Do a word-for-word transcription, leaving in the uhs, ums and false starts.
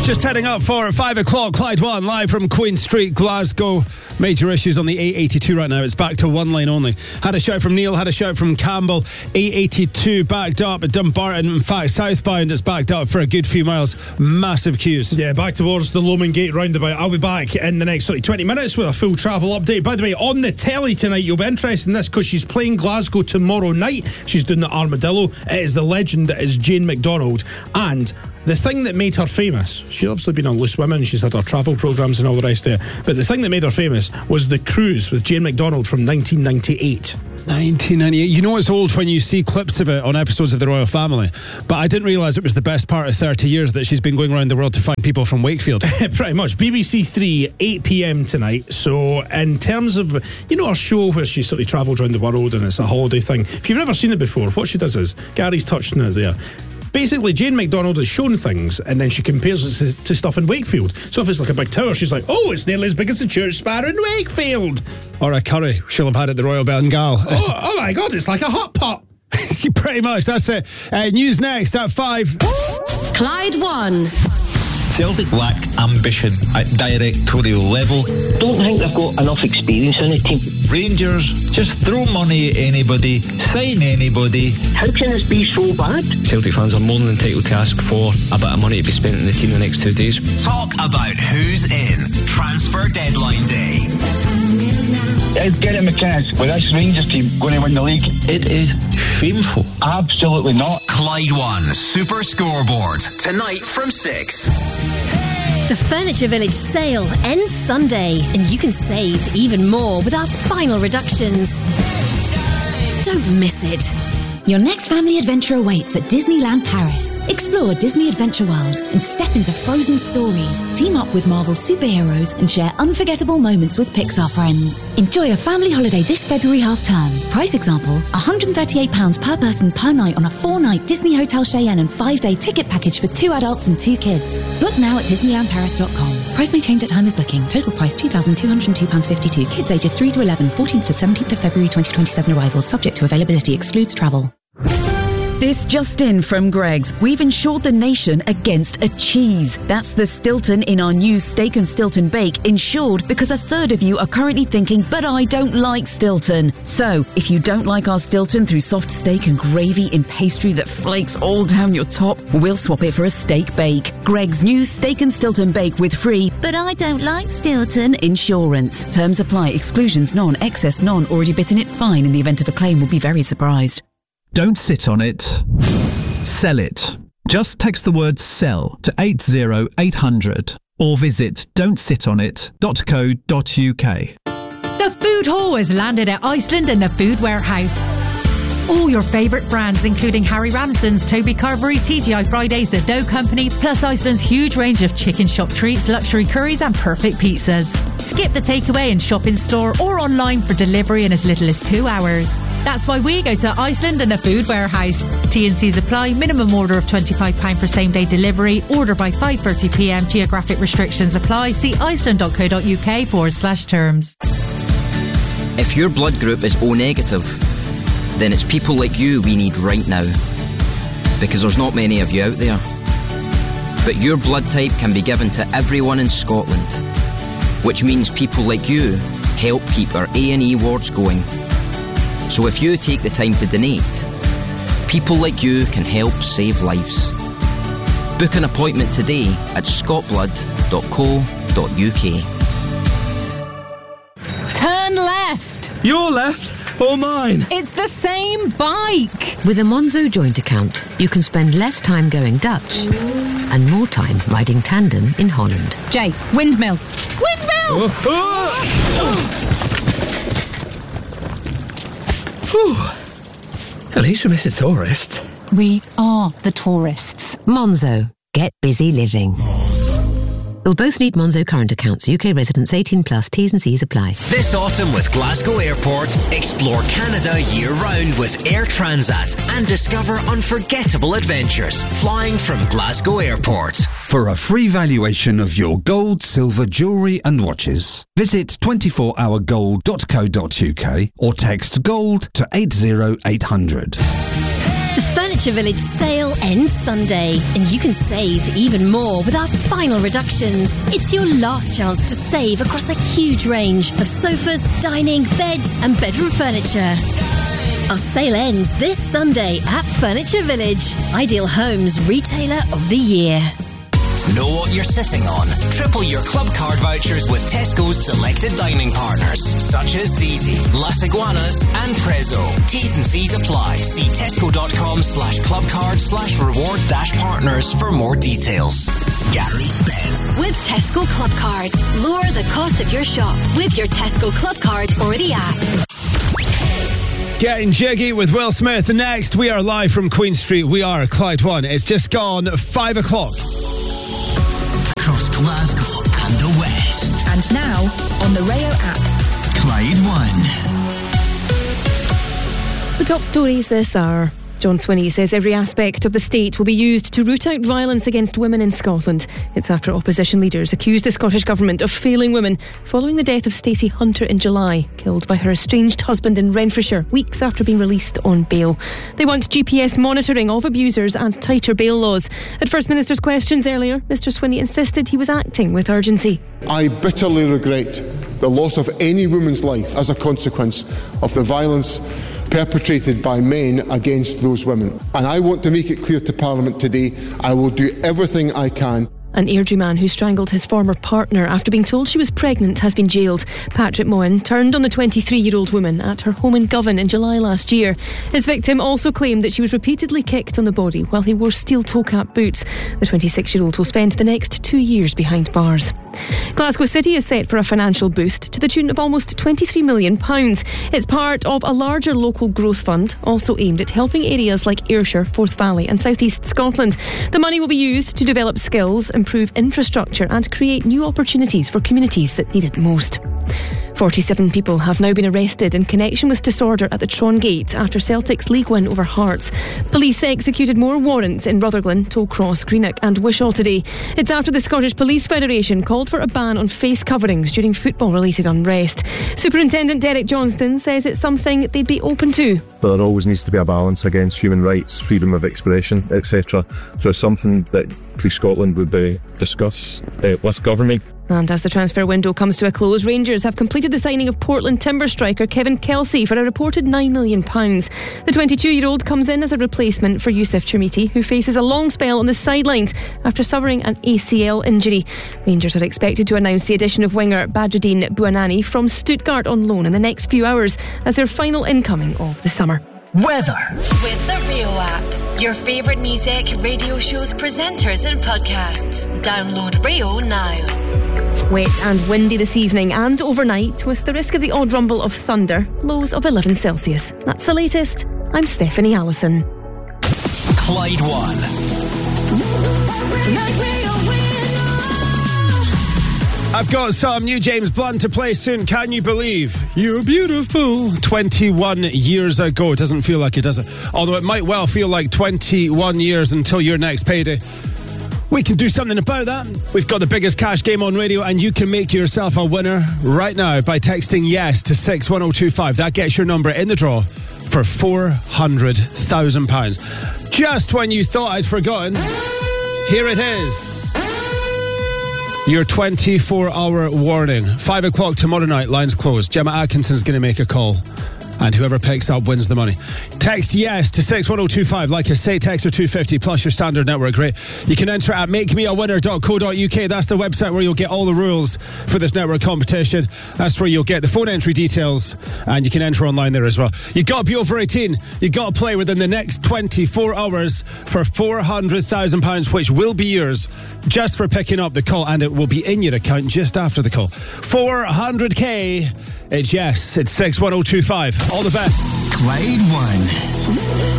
Just heading up for five o'clock, Clyde One, live from Queen Street, Glasgow. Major issues on the A eighty-two right now. It's back to one lane only. Had a shout from Neil, had a shout from Campbell. A eighty-two backed up at Dumbarton. In fact, southbound it's backed up for a good few miles. Massive queues. Yeah, back towards the Lomond Gate roundabout. I'll be back in the next twenty minutes with a full travel update. By the way, on the telly tonight, you'll be interested in this because she's playing Glasgow tomorrow night. She's doing the Armadillo. It is the legend that is Jane McDonald. And the thing that made her famous, she's obviously been on Loose Women, she's had her travel programmes and all the rest of it, but the thing that made her famous was The Cruise with Jane McDonald from nineteen ninety-eight. nineteen ninety-eight. You know it's old when you see clips of it on episodes of The Royal Family, but I didn't realise it was the best part of thirty years that she's been going around the world to find people from Wakefield. Pretty much. B B C Three, eight p.m. tonight. So in terms of, you know, our show where she sort of travelled around the world and it's a holiday thing, if you've never seen it before, what she does is, Gary's touched on it there, basically Jane McDonald has shown things and then she compares it to, to stuff in Wakefield. So if it's like a big tower, she's like, oh, it's nearly as big as the church spire in Wakefield. Or a curry she'll have had at the Royal Bengal. oh, oh my God, it's like a hot pot. Pretty much, that's it. Uh, news next at five. Clyde One. Celtic lack ambition at directorial level. Don't think they've got enough experience in the team. Rangers just throw money at anybody, sign anybody. How can this be so bad? Celtic fans are more than entitled to ask for a bit of money to be spent in the team the next two days. Talk about who's in Transfer Deadline Day. Is Gary McInnes with this Rangers team going to win the league? It is shameful. Absolutely not. Clyde One Super Scoreboard tonight from six. The Furniture Village sale ends Sunday, and you can save even more with our final reductions. Don't miss it. Your next family adventure awaits at Disneyland Paris. Explore Disney Adventure World and step into frozen stories. Team up with Marvel superheroes and share unforgettable moments with Pixar friends. Enjoy a family holiday this February half-term. Price example, one hundred thirty-eight pounds per person per night on a four-night Disney Hotel Cheyenne and five-day ticket package for two adults and two kids. Book now at disneyland paris dot com. Price may change at time of booking. Total price two thousand two hundred two pounds fifty-two. Kids ages three to eleven, fourteenth to seventeenth of February twenty twenty-seven arrivals. Subject to availability. Excludes travel. This just in from Greggs. We've insured the nation against a cheese. That's the Stilton in our new Steak and Stilton Bake, insured because a third of you are currently thinking, but I don't like Stilton. So, if you don't like our Stilton through soft steak and gravy in pastry that flakes all down your top, we'll swap it for a steak bake. Greggs' new Steak and Stilton Bake with free, but I don't like Stilton insurance. Terms apply. Exclusions none. Excess none. Already bitten it fine. In the event of a claim, will be very surprised. Don't sit on it. Sell it. Just text the word SELL to eight zero eight hundred or visit don't sit on it dot co dot uk. The Food Hall has landed at Iceland and the Food Warehouse. All your favourite brands, including Harry Ramsden's, Toby Carvery, T G I Fridays, The Dough Company, plus Iceland's huge range of chicken shop treats, luxury curries and perfect pizzas. Skip the takeaway and shop in store or online for delivery in as little as two hours. That's why we go to Iceland and the Food Warehouse. T and C's apply. Minimum order of twenty-five pounds for same day delivery. Order by five thirty p.m. Geographic restrictions apply. See iceland dot co dot uk forward slash terms. If your blood group is O negative, then it's people like you we need right now. Because there's not many of you out there. But your blood type can be given to everyone in Scotland, which means people like you help keep our A and E wards going. So if you take the time to donate, people like you can help save lives. Book an appointment today at scot blood dot co dot uk. Turn left. Your left or mine? It's the same bike. With a Monzo joint account, you can spend less time going Dutch and more time riding tandem in Holland. Jay, windmill. Windmill! Oh, oh. At least we miss a tourist. We are the tourists. Monzo. Get busy living. You'll both need Monzo current accounts. U K residents eighteen plus. T's and C's apply. This autumn with Glasgow Airport, explore Canada year-round with Air Transat and discover unforgettable adventures flying from Glasgow Airport. For a free valuation of your gold, silver, jewellery and watches, visit twenty-four hour gold dot co dot uk or text GOLD to eight zero eight hundred. The Furniture Village sale ends Sunday, and you can save even more with our final reductions. It's your last chance to save across a huge range of sofas, dining, beds, and bedroom furniture. Our sale ends this Sunday at Furniture Village, Ideal Homes Retailer of the Year. Know what you're sitting on? Triple your club card vouchers with Tesco's selected dining partners, such as Zizi, Las Iguanas and Prezzo. T's and C's apply. See tesco.com slash clubcard slash reward dash partners for more details. Gary Spence. With Tesco Club Cards, lower the cost of your shop with your Tesco Club Card or the app. Getting jiggy with Will Smith. Next, we are live from Queen Street. We are Clyde One. It's just gone five o'clock. Across Glasgow and the West. And now, on the Rayo app. Clyde One. The top stories this hour. John Swinney says every aspect of the state will be used to root out violence against women in Scotland. It's after opposition leaders accused the Scottish Government of failing women following the death of Stacey Hunter in July, killed by her estranged husband in Renfrewshire weeks after being released on bail. They want G P S monitoring of abusers and tighter bail laws. At First Minister's questions earlier, Mr Swinney insisted he was acting with urgency. I bitterly regret the loss of any woman's life as a consequence of the violence perpetrated by men against those women. And I want to make it clear to Parliament today, I will do everything I can. An Airdrie man who strangled his former partner after being told she was pregnant has been jailed. Patrick Mohan turned on the twenty-three-year-old woman at her home in Govan in July last year. His victim also claimed that she was repeatedly kicked on the body while he wore steel toe-cap boots. The twenty-six-year-old will spend the next two years behind bars. Glasgow City is set for a financial boost to the tune of almost twenty-three million pounds. It's part of a larger local growth fund, also aimed at helping areas like Ayrshire, Forth Valley and South East Scotland. The money will be used to develop skills, improve infrastructure and create new opportunities for communities that need it most. forty-seven people have now been arrested in connection with disorder at the Tron Gate after Celtic's league win over Hearts. Police executed more warrants in Rutherglen, Tollcross, Greenock and Wishaw today. It's after the Scottish Police Federation called for a ban on face coverings during football-related unrest. Superintendent Derek Johnston says it's something they'd be open to. But there always needs to be a balance against human rights, freedom of expression, et cetera. So it's something that Police Scotland would uh, discuss uh, with government. And as the transfer window comes to a close, Rangers have completed the signing of Portland Timber striker Kevin Kelsey for a reported nine million pounds. The twenty-two-year-old comes in as a replacement for Youssef Chermiti, who faces a long spell on the sidelines after suffering an A C L injury. Rangers are expected to announce the addition of winger Badruddin Bouanani from Stuttgart on loan in the next few hours as their final incoming of the summer. Weather. With the Rio app, your favourite music, radio shows, presenters and podcasts. Download Rio now. Wet and windy this evening and overnight with the risk of the odd rumble of thunder. Lows of eleven Celsius. That's the latest. I'm Stephanie Allison. Clyde One. I've got some new James Blunt to play soon. Can you believe you're beautiful? twenty-one years ago. It doesn't feel like it, does it? Although it might well feel like twenty-one years until your next payday. We can do something about that. We've got the biggest cash game on radio, and you can make yourself a winner right now by texting yes to six one oh two five. That gets your number in the draw for four hundred thousand pounds. Just when you thought I'd forgotten, here it is. Your twenty-four hour warning. Five o'clock tomorrow night, lines closed. Gemma Atkinson's going to make a call. And whoever picks up wins the money. Text yes to six one oh two five. Like I say, text or two fifty plus your standard network rate. You can enter at make me a winner dot co dot uk. That's the website where you'll get all the rules for this network competition. That's where you'll get the phone entry details. And you can enter online there as well. You got to be over eighteen. You got to play within the next twenty-four hours for four hundred thousand pounds, which will be yours just for picking up the call. And it will be in your account just after the call. four hundred k. It's yes. It's six one oh two five. All the best. Clyde One.